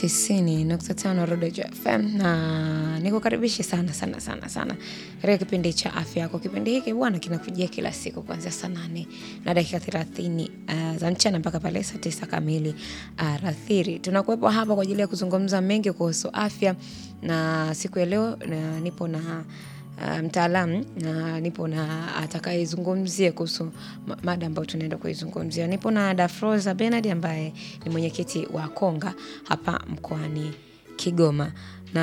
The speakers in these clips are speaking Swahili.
90.5 Rodejo FM na nikukaribisha sana katika kipindi cha afya yako. Kipindi hiki bwana kinakujia kila siku kuanzia saa 8 na dakika 30 za mchana mpaka pale saa 9 kamili alasiri. Tunakuwepo hapa kwa ajili ya kuzungumza mengi kuhusu afya, na siku ya leo nipo na mtaalamu na nipo na atakayezungumzia kuhusu mada ambayo tunaenda kuizungumzia. Nipo na Dafroza Bernard ambaye ni mwenyekiti wa Konga hapa mkoani Kigoma,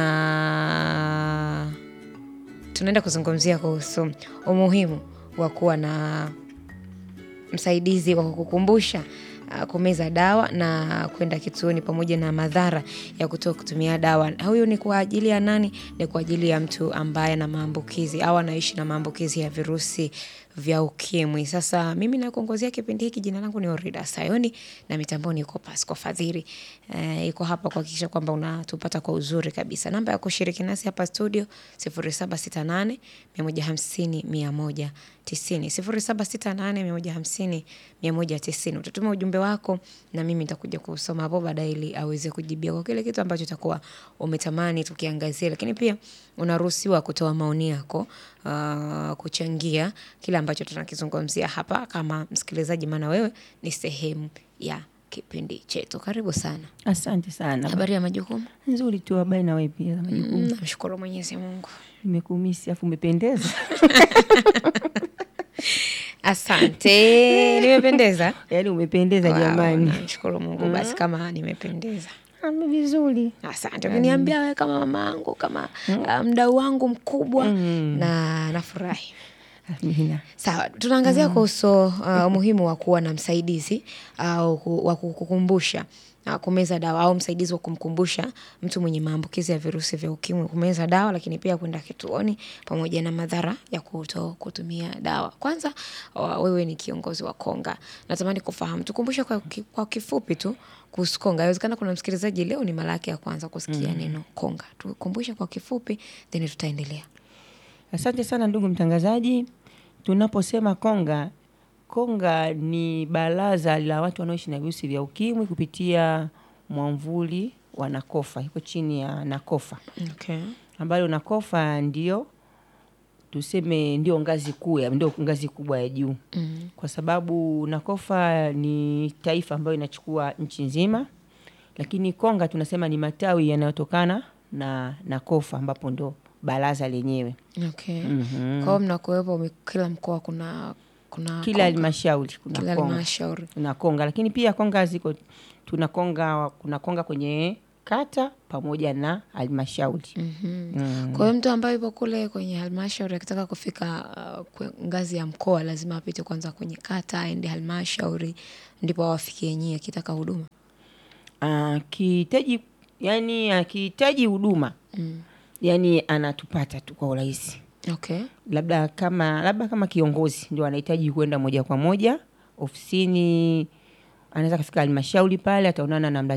na tunaenda kuzungumzia kuhusu umuhimu wa kuwa na msaidizi wa kukukumbusha kumeza dawa na kwenda kituoni, pamoja na madhara ya kutumia dawa. Huyu ni kwa ajili ya nani? Ni kwa ajili ya mtu ambaye ana maambukizi au anaishi na maambukizi ya virusi vya ukimwi. Sasa mimi nakuongozea kipindi hiki, jina langu ni Orida Sayoni na mitamboni yuko Pasco Fadhili. Iko hapa kuhakikisha kwamba unatupata kwa uzuri kabisa. Namba ya kushiriki nasi hapa studio 0768 150 190, 0768 150 190. Utatuma ujumbe wako na mimi nitakuja kusoma hapo baadaye ili aweze kujibia kwa kile kitu ambacho utakuwa umetamani tukiangazia. Lakini pia unaruhusiwa kutoa maoni yako, kuchangia kila ambacho tunakizungumzia hapa kama msikilizaji, maana wewe ni sehemu ya kipindi chetu. Karibu sana. Asante sana. Habari ya majukumu? Nzuri tu, habari na wewe pia majukumu? Namshukuru Mwenyezi Mungu. Nimekumisi afu umependeza. Asante. Nimependeza? Yaani umependeza jamani. Namshukuru Mungu basi kama nimependeza. Vizuri. Asante. Ukiniambia wewe kama mamangu, kama mdau wangu mkubwa, na nafurahi. Amina. Sawa, tunaangazia kuhusu umuhimu wa kuwa na msaidizi au wa kukukumbusha kumeza dawa, au msaidizi wa kumkumbusha mtu mwenye maambukizi ya virusi vya ukimwi kumeza dawa, lakini pia kwenda kituoni, pamoja na madhara ya kutumia dawa. Kwanza, wewe ni kiongozi wa Konga. Natamani kufahamu, tukumbushe kwa kifupi tu kuhusu Konga. Inawezekana kuna msikilizaji leo ni mara yake ya kwanza kusikia neno Konga. Tukumbushe kwa kifupi, then tutaendelea. Asante sana ndugu mtangazaji. Tunaposema Konga, Konga ni baraza la watu wanaoishi na virusi vya ukimwi kupitia mwamvuli wa Nakofa. Iko chini ya Nakofa. Okay. Ambayo Nakofa ndio tuseme ndio ngazi kuu, ndio ngazi kubwa ya juu. Kwa sababu Nakofa ni taifa ambayo inachukua nchi nzima, lakini Konga tunasema ni matawi yanayotokana na Nakofa ambapo ndio baraza lenyewe. Okay. Kwa hiyo mnakuwepo kila mkoa kuna kila halmashauri kuna kila Konga. halmashauri Kuna Konga, lakini pia Konga ziko kuna Konga kwenye kata pamoja na halmashauri. Kwa hiyo mtu ambaye yupo kule kwenye halmashauri akitaka kufika ngazi ya mkoa lazima apite kwanza kwenye kata, aende halmashauri, ndipo awafikie nyinyi akitaka huduma. Akihitaji huduma yani anatupata tu kwa urahisi. Okay. Labda kama kiongozi ndio anahitaji kwenda moja kwa moja ofisini, anaweza kufika halmashauri pale, ataonana na